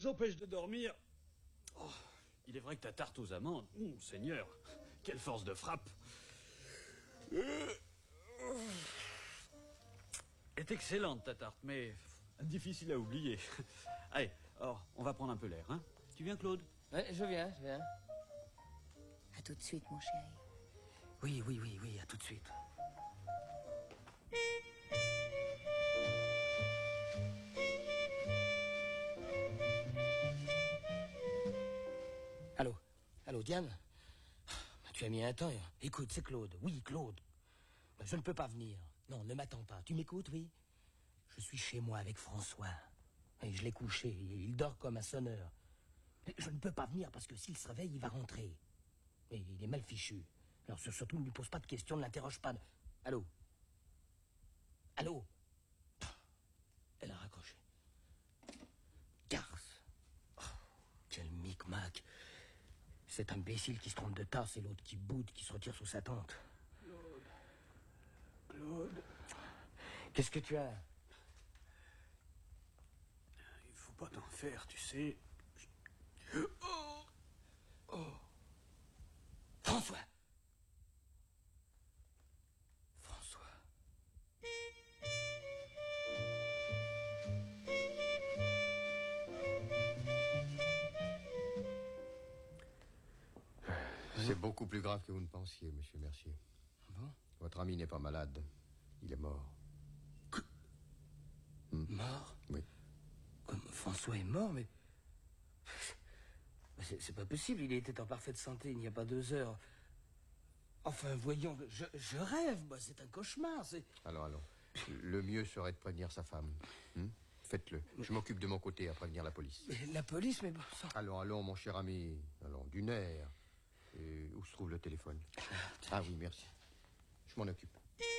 empêche de dormir. Oh, il est vrai que ta tarte aux amandes, Seigneur, quelle force de frappe. Est excellente ta tarte, mais difficile à oublier. Allez, alors, on va prendre un peu l'air, hein. Tu viens, Claude? Ouais, je viens. À tout de suite, mon chéri. Oui, à tout de suite. Allô, Diane? Tu as mis un temps. Écoute, c'est Claude. Oui, Claude. Je ne peux pas venir. Non, ne m'attends pas. Tu m'écoutes, oui? Je suis chez moi avec François. Et je l'ai couché. Il dort comme un sonneur. Je ne peux pas venir parce que s'il se réveille, il va rentrer. Et il est mal fichu. Alors surtout, ne lui pose pas de questions, ne l'interroge pas. Allô? Elle a raccroché. Garce. Oh, quel micmac. Cet imbécile qui se trompe de tasse et l'autre qui boude, qui se retire sous sa tente. Claude. Qu'est-ce que tu as? Il faut pas t'en faire, tu sais. François. C'est beaucoup plus grave que vous ne pensiez, monsieur Mercier. Bon? Votre ami n'est pas malade. Il est mort. Mort? Oui. Comme François est mort, mais... C'est pas possible, il était en parfaite santé il n'y a pas 2 heures. Enfin, voyons, je rêve, moi, c'est un cauchemar, c'est... Allons. Le mieux serait de prévenir sa femme. Faites-le. Je m'occupe de mon côté à prévenir la police. Mais la police, mais bon sang... Allons, mon cher ami. Allons, d'une aire. Et où se trouve le téléphone? Ah oui, merci. Je m'en occupe.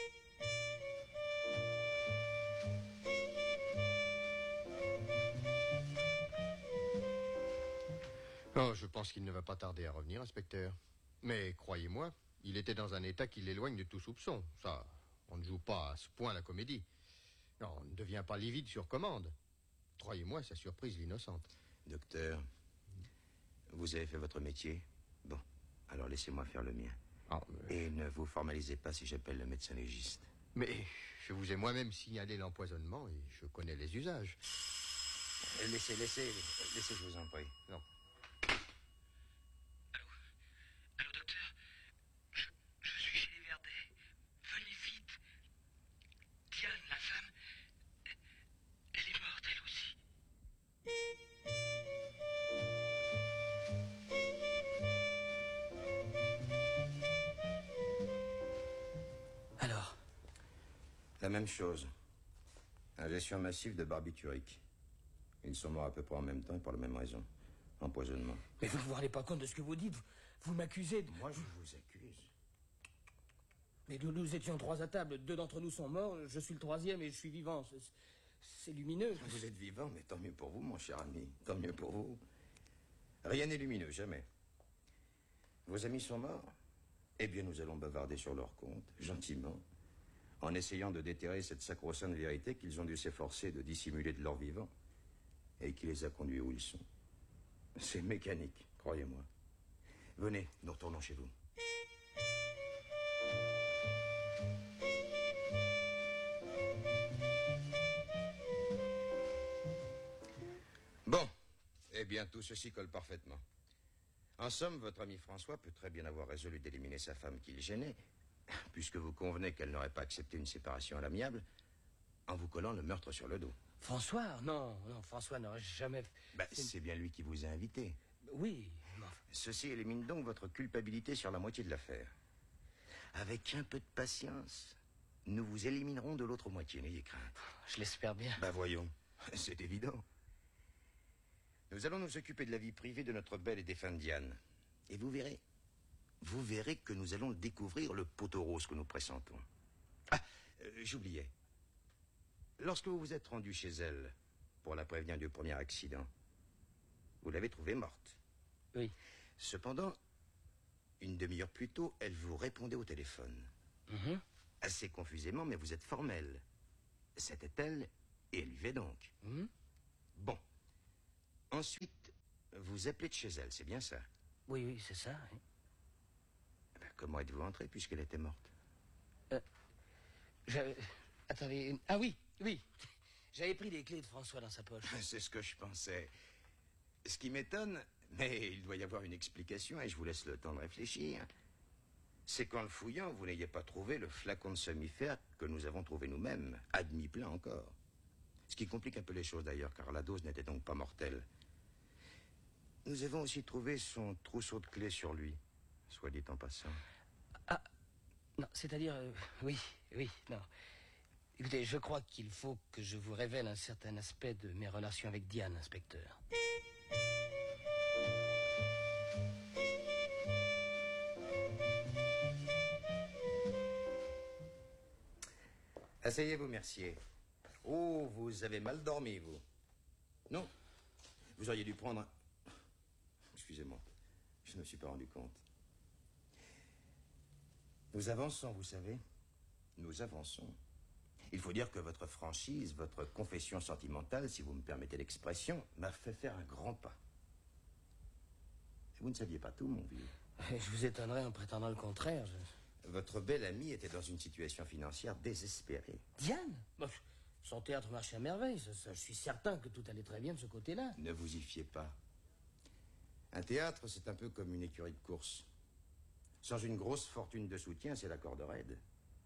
Oh, je pense qu'il ne va pas tarder à revenir, inspecteur. Mais croyez-moi, il était dans un état qui l'éloigne de tout soupçon. Ça, on ne joue pas à ce point la comédie. Non, on ne devient pas livide sur commande. Croyez-moi, sa surprise l'innocente. Docteur, vous avez fait votre métier. Bon, alors laissez-moi faire le mien. Et ne vous formalisez pas si j'appelle le médecin légiste. Mais je vous ai moi-même signalé l'empoisonnement et je connais les usages. Laissez, je vous en prie. Non. Allô, docteur? Je suis chez les Verdets. Venez vite. Diane, la femme, elle est morte, elle aussi. Alors? La même chose. Ingestion massive de barbiturique. Ils sont morts à peu près en même temps et pour la même raison. Empoisonnement. Mais vous ne vous rendez pas compte de ce que vous dites? Vous m'accusez de... Moi, je vous accuse. Mais nous étions 3 à table. 2 d'entre nous sont morts. Je suis le 3e et je suis vivant. C'est lumineux. Vous êtes vivant, mais tant mieux pour vous, mon cher ami. Tant mieux pour vous. Rien n'est lumineux, jamais. Vos amis sont morts? Eh bien, nous allons bavarder sur leur compte, gentiment, en essayant de déterrer cette sacro-sainte vérité qu'ils ont dû s'efforcer de dissimuler de leur vivant et qui les a conduits où ils sont. C'est mécanique, croyez-moi. Venez, nous retournons chez vous. Bon, eh bien, tout ceci colle parfaitement. En somme, votre ami François peut très bien avoir résolu d'éliminer sa femme qui le gênait, puisque vous convenez qu'elle n'aurait pas accepté une séparation à l'amiable, en vous collant le meurtre sur le dos. François? Non, François n'aurait jamais... C'est bien lui qui vous a invité. Oui. Non. Ceci élimine donc votre culpabilité sur la moitié de l'affaire. Avec un peu de patience, nous vous éliminerons de l'autre moitié, n'ayez crainte. Je l'espère bien. Voyons, c'est évident. Nous allons nous occuper de la vie privée de notre belle et défunte Diane. Et vous verrez que nous allons découvrir le poteau rose que nous pressentons. J'oubliais. Lorsque vous vous êtes rendu chez elle pour la prévenir du premier accident, vous l'avez trouvée morte. Oui. Cependant, une demi-heure plus tôt, elle vous répondait au téléphone. Assez confusément, mais vous êtes formel. C'était elle, et elle vivait donc. Mhm. Bon. Ensuite, vous appelez de chez elle, c'est bien ça? Oui, oui, c'est ça. Oui. Ben, comment êtes-vous entré puisqu'elle était morte? Attendez... Ah oui, oui. J'avais pris les clés de François dans sa poche. C'est ce que je pensais. Ce qui m'étonne, mais il doit y avoir une explication et je vous laisse le temps de réfléchir, c'est qu'en le fouillant, vous n'ayez pas trouvé le flacon de somnifère que nous avons trouvé nous-mêmes, à demi-plein encore. Ce qui complique un peu les choses d'ailleurs, car la dose n'était donc pas mortelle. Nous avons aussi trouvé son trousseau de clés sur lui, soit dit en passant. Ah, non, c'est-à-dire... oui, non. Écoutez, je crois qu'il faut que je vous révèle un certain aspect de mes relations avec Diane, inspecteur. Asseyez-vous, Mercier. Oh, vous avez mal dormi, vous. Non, vous auriez dû prendre... Excusez-moi, je ne me suis pas rendu compte. Nous avançons, vous savez. Nous avançons. Il faut dire que votre franchise, votre confession sentimentale, si vous me permettez l'expression, m'a fait faire un grand pas. Vous ne saviez pas tout, mon vieux. Je vous étonnerais en prétendant le contraire. Votre belle amie était dans une situation financière désespérée. Diane? Son théâtre marchait à merveille. Je suis certain que tout allait très bien de ce côté-là. Ne vous y fiez pas. Un théâtre, c'est un peu comme une écurie de course. Sans une grosse fortune de soutien, c'est la corde raide.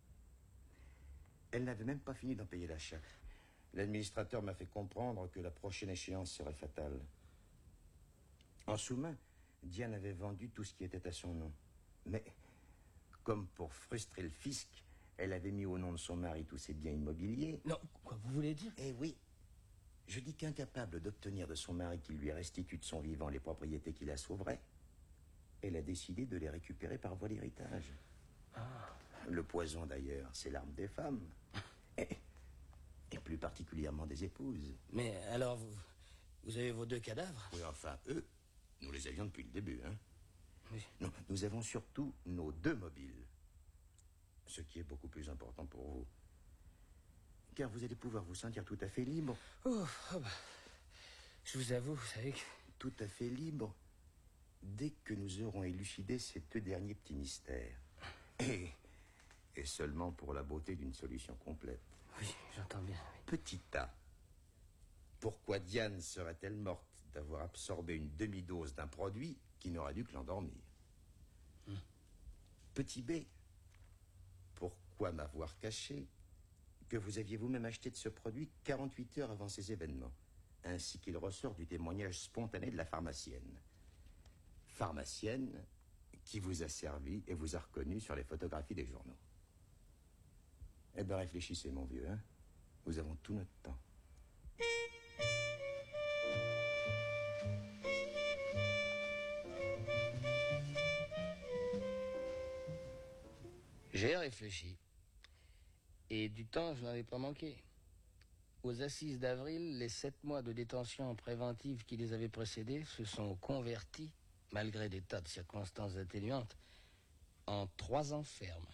Elle n'avait même pas fini d'en payer l'achat. L'administrateur m'a fait comprendre que la prochaine échéance serait fatale. En sous-main, Diane avait vendu tout ce qui était à son nom. Mais, comme pour frustrer le fisc, elle avait mis au nom de son mari tous ses biens immobiliers. Non, quoi vous voulez dire? Eh oui. Je dis qu'incapable d'obtenir de son mari qu'il lui restitue de son vivant les propriétés qui la sauveraient, elle a décidé de les récupérer par voie d'héritage. Ah. Le poison, d'ailleurs, c'est l'arme des femmes. Et plus particulièrement des épouses. Mais alors, vous avez vos 2 cadavres? Oui, enfin, eux, nous les avions depuis le début, hein. Oui. Non, nous avons surtout nos 2 mobiles. Ce qui est beaucoup plus important pour vous. Car vous allez pouvoir vous sentir tout à fait libre. Je vous avoue, vous savez que... Tout à fait libre dès que nous aurons élucidé ces 2 derniers petits mystères. Et seulement pour la beauté d'une solution complète. Oui, j'entends bien. Oui. Petit A. Pourquoi Diane serait-elle morte d'avoir absorbé une demi-dose d'un produit qui n'aurait dû que l'endormir? Petit B. Pourquoi m'avoir caché que vous aviez vous-même acheté de ce produit 48 heures avant ces événements, ainsi qu'il ressort du témoignage spontané de la pharmacienne. Pharmacienne qui vous a servi et vous a reconnu sur les photographies des journaux. Eh bien, réfléchissez, mon vieux, hein. Nous avons tout notre temps. J'ai réfléchi. Et du temps, je n'en ai pas manqué. Aux assises d'avril, les 7 mois de détention préventive qui les avaient précédés se sont convertis, malgré des tas de circonstances atténuantes, en 3 ans fermes.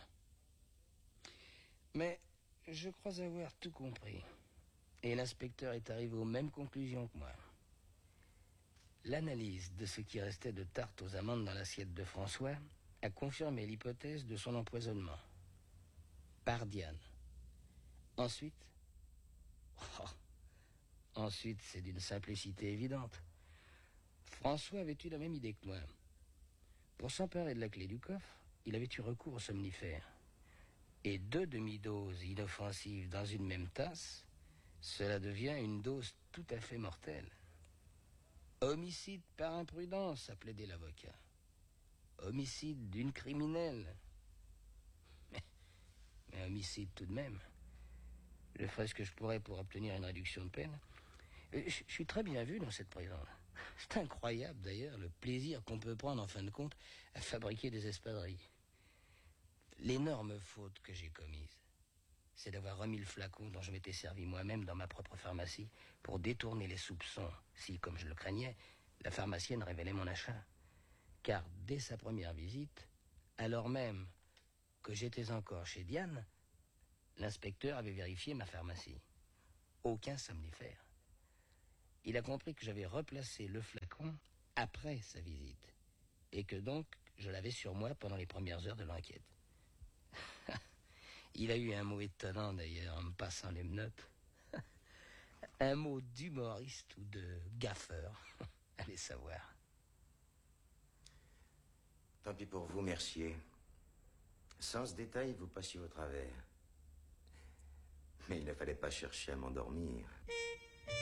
Mais je crois avoir tout compris. Et l'inspecteur est arrivé aux mêmes conclusions que moi. L'analyse de ce qui restait de tarte aux amandes dans l'assiette de François a confirmé l'hypothèse de son empoisonnement. Par Diane. Ensuite... Ensuite, c'est d'une simplicité évidente. François avait eu la même idée que moi. Pour s'emparer de la clé du coffre, il avait eu recours au somnifère. Et 2 demi-doses inoffensives dans une même tasse, cela devient une dose tout à fait mortelle. Homicide par imprudence, a plaidé l'avocat. Homicide d'une criminelle. Mais homicide tout de même. Je ferai ce que je pourrais pour obtenir une réduction de peine. Je suis très bien vu dans cette prison. C'est incroyable d'ailleurs le plaisir qu'on peut prendre en fin de compte à fabriquer des espadrilles. L'énorme faute que j'ai commise, c'est d'avoir remis le flacon dont je m'étais servi moi-même dans ma propre pharmacie pour détourner les soupçons si, comme je le craignais, la pharmacienne révélait mon achat. Car dès sa première visite, alors même que j'étais encore chez Diane, l'inspecteur avait vérifié ma pharmacie. Aucun somnifère. Il a compris que j'avais replacé le flacon après sa visite. Et que donc, je l'avais sur moi pendant les premières heures de l'enquête. Il a eu un mot étonnant d'ailleurs en me passant les menottes. Un mot d'humoriste ou de gaffeur. Allez savoir. Tant pis pour vous, Mercier. Sans ce détail, vous passiez au travers. Mais il ne fallait pas chercher à m'endormir.